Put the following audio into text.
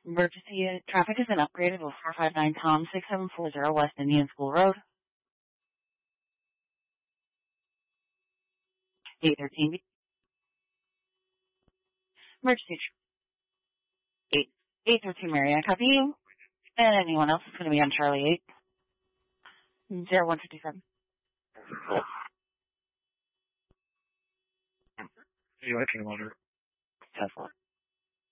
Emergency traffic has been upgraded with 459 Tom 6740 West Indian School Road. 813. Emergency 813 Marianne, copy you. And anyone else is going to be on Charlie 8. 0157. You actually wonder. Tesla.